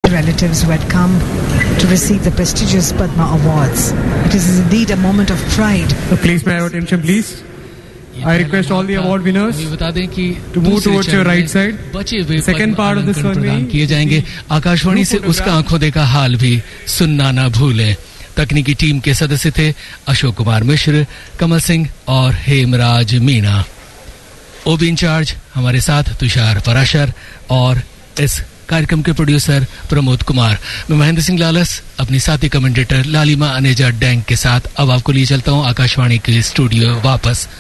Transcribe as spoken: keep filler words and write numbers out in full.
relatives who had come to receive the prestigious Padma Awards. It is indeed a moment of pride. So please pay attention, please. I request all the award winners बता दें कि to move towards your right side. बचे हुए Second part of the ceremony किए जाएंगे. आकाशवाणी से उसका आंखों देखा हाल भी सुनना ना भूलें. तकनीकी टीम के सदस्य थे अशोक कुमार मिश्र, कमल सिंह और हेमराज मीणा. ओबी इंचार्ज हमारे साथ तुषार पराशर और इस कार्यक्रम के प्रोड्यूसर प्रमोद कुमार. मैं महेंद्र सिंह लालस अपनी साथी कमेंटेटर लालिमा अनेजा डैंग के साथ अब आपको लिए चलता हूं आकाशवाणी के स्टूडियो वापस.